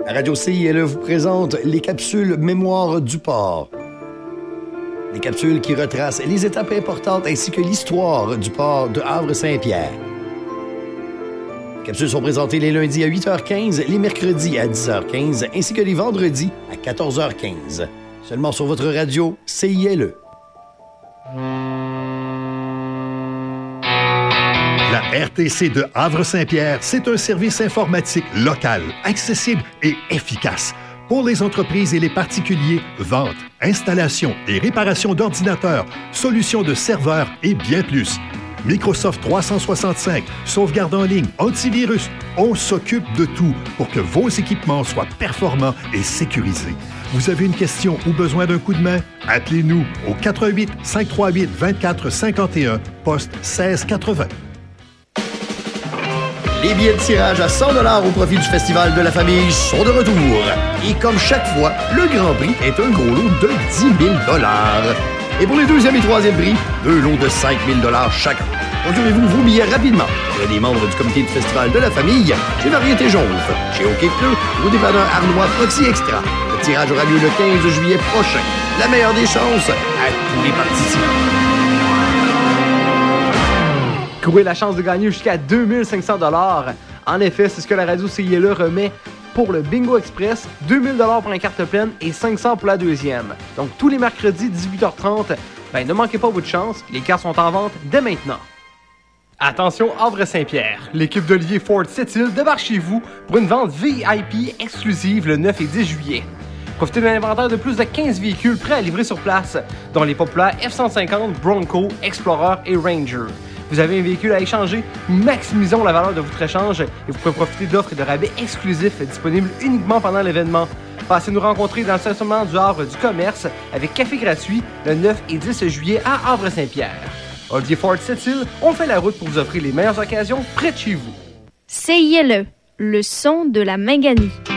La radio CILE vous présente les capsules Mémoire du port. Des capsules qui retracent les étapes importantes ainsi que l'histoire du port de Havre-Saint-Pierre. Les capsules sont présentées les lundis à 8h15, les mercredis à 10h15 ainsi que les vendredis à 14h15. Seulement sur votre radio CILE. La RTC de Havre-Saint-Pierre, c'est un service informatique local, accessible et efficace. Pour les entreprises et les particuliers, vente, installation et réparation d'ordinateurs, solutions de serveurs et bien plus. Microsoft 365, sauvegarde en ligne, antivirus, on s'occupe de tout pour que vos équipements soient performants et sécurisés. Vous avez une question ou besoin d'un coup de main? Appelez-nous au 88 538 24 51, poste 1680. Les billets de tirage à 100 $ au profit du Festival de la Famille sont de retour. Et comme chaque fois, le Grand Prix est un gros lot de 10 000 $. Et pour les deuxième et troisième prix, 2 lots de 5 000 $ chacun. Procurez-vous vos billets rapidement. Auprès des membres du comité du Festival de la Famille, chez Variété Jonve, chez OK Pneu, au dépanneur Arnois Proxy Extra. Le tirage aura lieu le 15 juillet prochain. La meilleure des chances à tous les participants. Courez la chance de gagner jusqu'à 2500 $. En effet, c'est ce que la radio CILE remet pour le Bingo Express, 2000 $ pour une carte pleine et 500 pour la deuxième. Donc tous les mercredis 18h30, ne manquez pas votre chance, les cartes sont en vente dès maintenant. Attention Havre-Saint-Pierre, l'équipe d'Olivier Ford Sept-Îles débarque chez vous pour une vente VIP exclusive le 9 et 10 juillet. Profitez d'un inventaire de plus de 15 véhicules prêts à livrer sur place, dont les populaires F-150, Bronco, Explorer et Ranger. Vous avez un véhicule à échanger? Maximisons la valeur de votre échange et vous pouvez profiter d'offres et de rabais exclusifs disponibles uniquement pendant l'événement. Passez nous rencontrer dans le stationnement du Havre du Commerce avec café gratuit le 9 et 10 juillet à Havre-Saint-Pierre. Olivier Ford Sept-Îles, on fait la route pour vous offrir les meilleures occasions près de chez vous. CILE, le son de la Minganie.